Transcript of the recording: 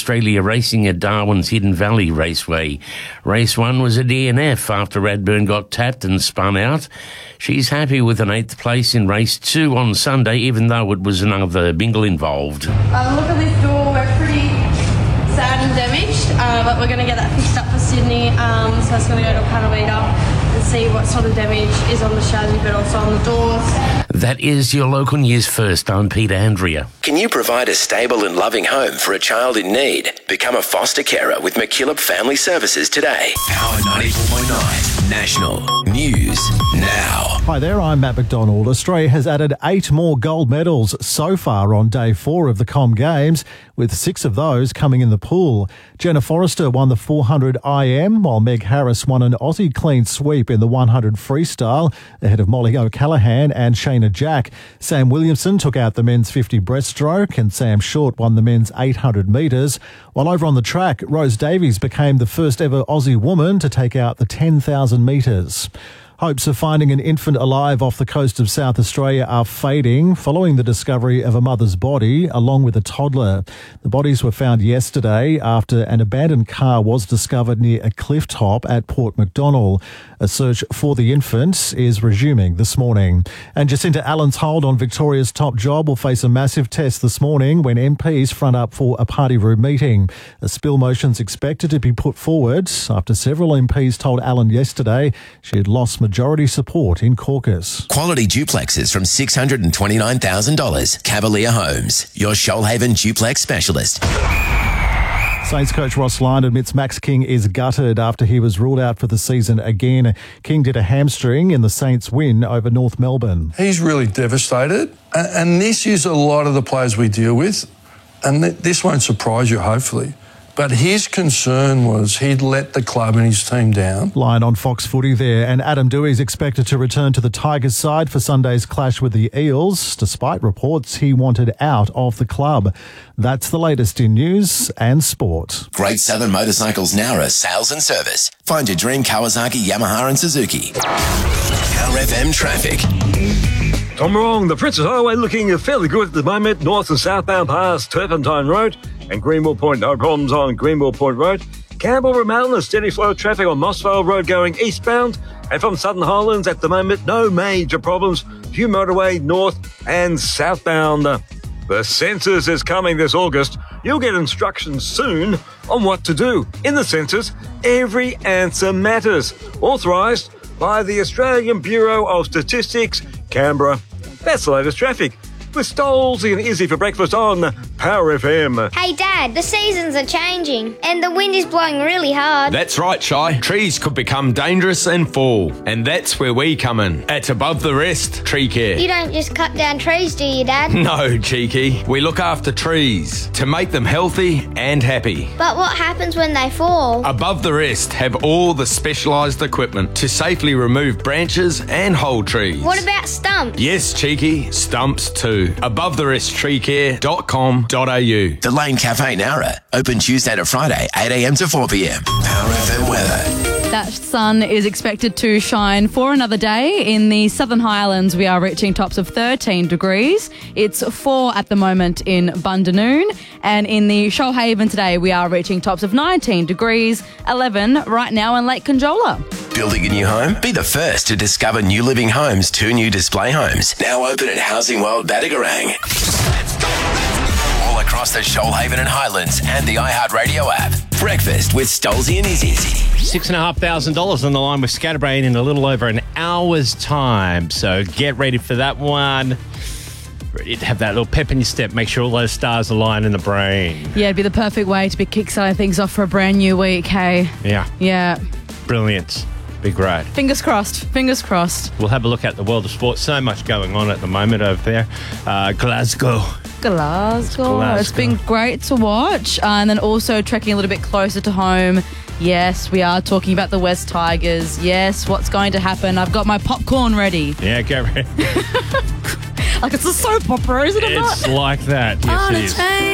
Australia racing at Darwin's Hidden Valley Raceway. Race 1 was a DNF after Radburn got tapped and spun out. She's happy with an 8th place in race 2 on Sunday, even though it was another bingle involved. Look at this door, we're pretty sad and damaged, but we're going to get that fixed up for Sydney, so it's going to go to a panometer and see what sort of damage is on the chassis but also on the doors. That is your local news first. I'm Peter Andrea. Can you provide a stable and loving home for a child in need? Become a foster carer with McKillop Family Services today. Power 94.9 National News Now. Hi there, I'm Matt McDonald. Australia has added 8 more gold medals so far on day 4 of the Com Games, with 6 of those coming in the pool. Jenna Forrester won the 400 IM, while Meg Harris won an Aussie clean sweep in the 100 freestyle, ahead of Molly O'Callaghan and Shayna Jack. Sam Williamson took out the men's 50 breaststroke, and Sam Short won the men's 800 metres. While over on the track, Rose Davies became the first ever Aussie woman to take out the 10,000 metres. Hopes of finding an infant alive off the coast of South Australia are fading following the discovery of a mother's body along with a toddler. The bodies were found yesterday after an abandoned car was discovered near a cliff top at Port Macdonnell. A search for the infant is resuming this morning. And Jacinta Allen's hold on Victoria's top job will face a massive test this morning when MPs front up for a party room meeting. A spill motion's expected to be put forward after several MPs told Allen yesterday she had lost majority support in caucus. Quality duplexes from $629,000. Cavalier Homes, your Shoalhaven duplex specialist. Saints coach Ross Lyon admits Max King is gutted after he was ruled out for the season again. King did a hamstring in the Saints' win over North Melbourne. He's really devastated, and this is a lot of the players we deal with, and this won't surprise you, hopefully. But his concern was he'd let the club and his team down. Lyon on Fox Footy there, and Adam Doueihi is expected to return to the Tigers side for Sunday's clash with the Eels, despite reports he wanted out of the club. That's the latest in news and sport. Great Southern Motorcycles Nowra Sales and Service. Find your dream Kawasaki, Yamaha and Suzuki. Power FM traffic. Tom Wrong, the Princess Highway looking fairly good at the moment, north and southbound past Turpentine Road and Greenwell Point. No problems on Greenwell Point Road. Campbell Mountain, a steady flow of traffic on Mossvale Road going eastbound. And from Southern Highlands at the moment, no major problems. Hugh Motorway north and southbound. The census is coming this August. You'll get instructions soon on what to do. In the census, every answer matters. Authorised by the Australian Bureau of Statistics, Canberra. That's the latest traffic. With Stolzy and Izzy for breakfast on Power FM. Hey Dad, the seasons are changing and the wind is blowing really hard. That's right, Shy. Trees could become dangerous and fall, and that's where we come in. At Above the Rest Tree Care. You don't just cut down trees, do you, Dad? No, cheeky. We look after trees to make them healthy and happy. But what happens when they fall? Above the Rest have all the specialised equipment to safely remove branches and whole trees. What about stumps? Yes, cheeky. Stumps too. AboveTheRestTreeCare.com.au. The Lane Cafe Nowra, open Tuesday to Friday, 8 a.m. to 4 p.m. Power FM weather. That sun is expected to shine for another day. In the Southern Highlands, we are reaching tops of 13 degrees. It's 4 at the moment in Bundanoon. And in the Shoalhaven today, we are reaching tops of 19 degrees, 11 right now in Lake Conjola. Building a new home? Be the first to discover New Living Homes' 2 new display homes. Now open at Housing World Badagarang. All across the Shoalhaven and Highlands and the iHeartRadio app. Breakfast with Stolzy and Izzy. $6,500 on the line with Scatterbrain in a little over an hour's time. So get ready for that one. Ready to have that little pep in your step. Make sure all those stars align in the brain. Yeah, it'd be the perfect way to be kickstarting things off for a brand new week, hey? Yeah. Yeah. Brilliant. Be great. Fingers crossed. Fingers crossed. We'll have a look at the world of sport. So much going on at the moment over there. Glasgow. It's been great to watch. And then also trekking a little bit closer to home. Yes, we are talking about the West Tigers. Yes, what's going to happen? I've got my popcorn ready. Yeah, get ready. Like it's a soap opera, isn't it? It's like that. Yes, it is.